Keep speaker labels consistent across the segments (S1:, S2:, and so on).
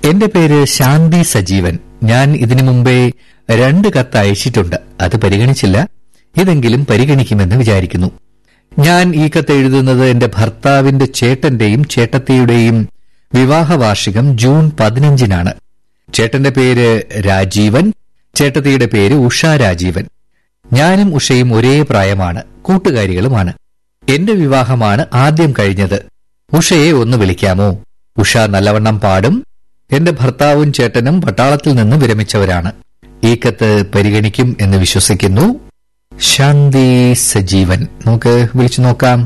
S1: എന്റെ പേര് ശാന്തി സജീവൻ. ഞാൻ ഇതിനു മുമ്പേ 2 കത്ത് അയച്ചിട്ടുണ്ട്. അത് പരിഗണിച്ചില്ല. ഇതെങ്കിലും പരിഗണിക്കുമെന്ന് വിചാരിക്കുന്നു. ഞാൻ ഈ കത്ത് എഴുതുന്നത് എന്റെ ഭർത്താവിന്റെ ചേട്ടന്റെയും ചേട്ടത്തിയുടെയും വിവാഹ വാർഷികം ജൂൺ 15-നാണ്. ചേട്ടന്റെ പേര് രാജീവൻ, ചേട്ടത്തിയുടെ പേര് ഉഷ രാജീവൻ. ഞാനും ഉഷയും ഒരേ പ്രായമാണ്, കൂട്ടുകാരികളുമാണ്. എന്റെ വിവാഹമാണ് ആദ്യം കഴിഞ്ഞത്. ഉഷയെ ഒന്ന് വിളിക്കാമോ? ഉഷ നല്ലവണ്ണം പാടും. എന്റെ ഭർത്താവും ചേട്ടനും പട്ടാളത്തിൽ നിന്ന് വിരമിച്ചവരാണ്. ഈ കത്ത് പരിഗണിക്കും എന്ന് വിശ്വസിക്കുന്നു. ശാന്തി സജീവൻ. നമുക്ക് വിളിച്ചു നോക്കാം.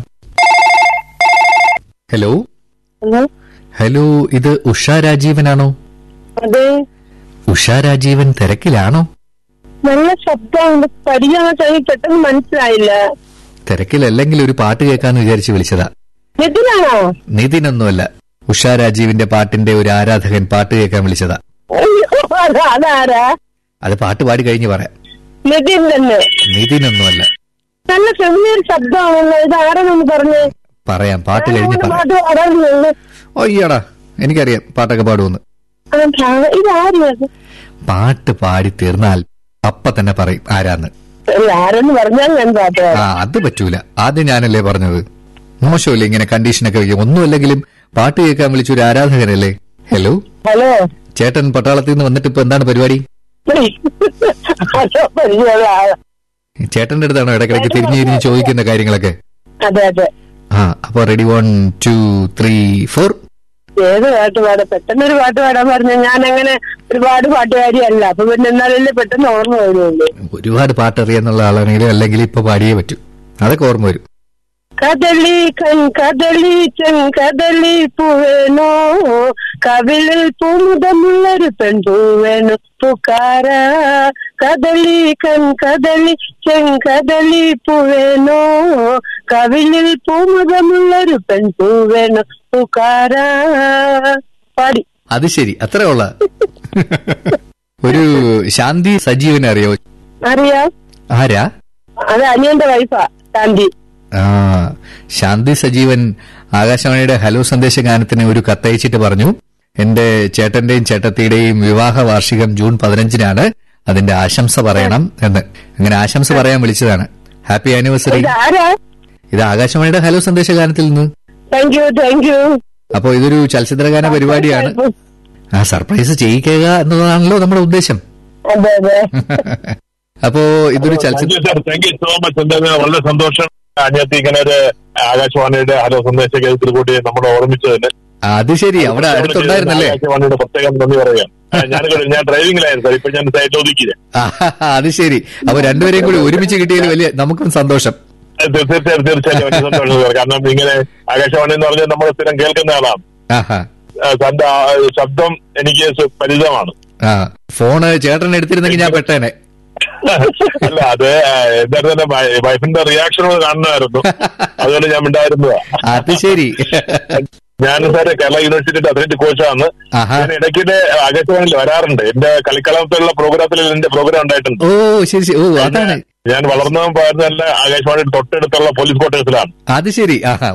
S1: ഹലോ ഹലോ, ഇത് ഉഷ രാജീവനാണോ?
S2: അതെ.
S1: ഉഷ രാജീവൻ തിരക്കിലാണോ?
S2: നല്ല ശബ്ദമുണ്ട്, പരിചയം പെട്ടെന്ന് മനസ്സിലായില്ല.
S1: തിരക്കിലല്ലെങ്കിൽ ഒരു പാട്ട് കേൾക്കാന്ന് വിചാരിച്ച് വിളിച്ചതാ.
S2: നിതിനാണോ?
S1: നിതിനൊന്നുമല്ല, ഉഷ രാജീവിന്റെ പാട്ടിന്റെ ഒരു ആരാധകൻ പാട്ട് കേൾക്കാൻ വിളിച്ചതാ.
S2: അതാരാ?
S1: അത് പാട്ട് പാടി കഴിഞ്ഞ് പറയാം.
S2: നിതിൻ തന്നെ?
S1: നിതിനൊന്നുമല്ല.
S2: നല്ല ഫെമിലിയർ ശബ്ദമാണല്ലോ. ഇത് ആരെന്നൊന്ന് പറഞ്ഞേ.
S1: പറയാം, പാട്ട് കഴിഞ്ഞ് പറയാം. അയ്യടാ, എനിക്കറിയാം പാട്ടൊക്കെ പാടുമെന്ന്.
S2: ഇതാരും
S1: പാട്ട് പാടി തീർന്നാൽ അപ്പ തന്നെ പറയും ആരാന്ന്.
S2: ആരെന്ന് പറഞ്ഞാൽ ഞാൻ പാട്ട്.
S1: അത് പറ്റൂല. ആദ്യം ഞാനല്ലേ പറഞ്ഞത്. മോശമല്ലേ ഇങ്ങനെ കണ്ടീഷനൊക്കെ വയ്ക്കും. ഒന്നുമല്ലെങ്കിലും പാട്ട് കേൾക്കാൻ വിളിച്ചൊരു ആരാധകനല്ലേ. ഹലോ
S2: ഹലോ,
S1: ചേട്ടൻ പട്ടാളത്തിൽ നിന്ന് വന്നിട്ട് ഇപ്പൊ എന്താണ് പരിപാടി? ചേട്ടന്റെ അടുത്താണോ ഇടയ്ക്കിടയ്ക്ക് തിരിഞ്ഞു ചോദിക്കുന്ന കാര്യങ്ങളൊക്കെ?
S2: അതെ അതെ.
S1: അപ്പൊ റെഡി 1 2 3 4.
S2: ഏത് പാട്ട് പാടാം? പെട്ടെന്നൊരു പാട്ട് പാടാൻ പറഞ്ഞ ഞാൻ അങ്ങനെ ഒരുപാട് പാട്ടുകാരിയല്ല. അപ്പൊ പിന്നെ എന്നാലല്ലേ പെട്ടെന്ന് ഓർമ്മ വരുള്ളൂ.
S1: ഒരുപാട് പാട്ടറിയാന്നുള്ള ആളാണെങ്കിലും അല്ലെങ്കിൽ ഇപ്പൊ പാടിയേ പറ്റൂ. അതൊക്കെ ഓർമ്മ വരും.
S2: കദളി കദളി ചെങ്കദളി പൂവേണോ, കവിളിൽ പൂമുഖമുള്ളൊരു പെൺപൂവേണു പുക്കാര. കദളി കദളി ചെങ്കദളി പൂവേണോ, കവിളിൽ പൂമുഖമുള്ളൊരു പെൺപൂവേണു പുക്കാര. പാടി.
S1: അത് ശരി, അത്രേ ഉള്ള. ഒരു ശാന്തി സജീവനെ അറിയോ?
S2: അറിയാം.
S1: ആരാ?
S2: അത് അനിയന്റെ വൈഫാ ശാന്തി.
S1: ശാന്തി സജീവൻ ആകാശവാണിയുടെ ഹലോ സന്ദേശ ഗാനത്തിന് ഒരു കത്തയച്ചിട്ട് പറഞ്ഞു, എന്റെ ചേട്ടന്റെയും ചേട്ടത്തിയുടെയും വിവാഹ വാർഷികം ജൂൺ 15-നാണ്. അതിന്റെ ആശംസ പറയണം എന്ന്. അങ്ങനെ ആശംസ പറയാൻ വിളിച്ചതാണ്. Happy anniversary. ഇത് ആകാശവാണിയുടെ ഹലോ സന്ദേശ ഗാനത്തിൽ നിന്ന്.
S2: Thank you.
S1: അപ്പോ ഇതൊരു ചലച്ചിത്രഗാന പരിപാടിയാണ്. സർപ്രൈസ് ചെയ്യിക്കുക എന്നതാണല്ലോ നമ്മുടെ ഉദ്ദേശം. അപ്പോ ഇതൊരു ചലച്ചിത്ര.
S3: Thank you so much. വളരെ സന്തോഷം. അനിയത്തി ഇങ്ങനെ ഒരു ആകാശവാണിയുടെ ഹലോ സന്ദേശ കേന്ദ്രത്തിൽ കൂടി നമ്മളെ ഓർമ്മിച്ചതിന്.
S1: അത് ശരി, അവിടെ അടുത്തുണ്ടായിരുന്നല്ലേ?
S3: ആകാശവാണിയുടെ പ്രത്യേകം നന്ദി പറയാം. ഞാൻ ഡ്രൈവിംഗിലായിരുന്നു, ഇപ്പൊ ഞാൻ സൈറ്റ് ഒതുക്കില്ല.
S1: അത് ശരി. അപ്പൊ രണ്ടുപേരെയും കൂടി ഒരുമിച്ച് കിട്ടിയതിൽ വലിയ നമുക്കും സന്തോഷം.
S3: തീർച്ചയായും വലിയ സന്തോഷം. കാരണം ഇങ്ങനെ ആകാശവാണി എന്ന് പറഞ്ഞാൽ നമ്മൾ സ്ഥിരം കേൾക്കുന്ന ആളാണ്. ശബ്ദം എനിക്ക് പരിചിതമാണ്.
S1: ഫോണ് ചേട്ടൻ എടുത്തിരുന്നെങ്കിൽ ഞാൻ പെട്ടേനെ.
S3: അല്ല, അത് എന്തായിരുന്നു വൈഫിന്റെ റിയാക്ഷനുകൾ കാണുന്നതായിരുന്നു, അതുകൊണ്ട് ഞാൻ ഉണ്ടായിരുന്നതാ.
S1: അത് ശരി.
S3: ഞാൻ സാറ് കേരള യൂണിവേഴ്സിറ്റിയുടെ അത്ലറ്റിക് കോച്ചാണ്. ഞാൻ ഇടയ്ക്കിടെ ആകാശവാണിയിൽ വരാറുണ്ട്. എന്റെ കളിക്കളത്തിലുള്ള പ്രോഗ്രാമത്തിൽ എന്റെ പ്രോഗ്രാം ഉണ്ടായിട്ടുണ്ട്.
S1: ഓ ശരി. ഓ അതാണ്.
S3: ഞാൻ വളർന്നതും പോയിരുന്നല്ല ആകാശവാണിയുടെ തൊട്ടടുത്തുള്ള പോലീസ് ക്വാർട്ടേഴ്സിലാണ്.
S1: അത് ശരി.